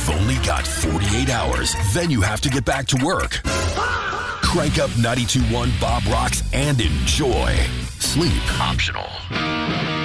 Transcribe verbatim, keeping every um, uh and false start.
You've only got forty-eight hours. Then you have to get back to work. Crank up ninety-two point one Bob Rocks and enjoy. Sleep optional.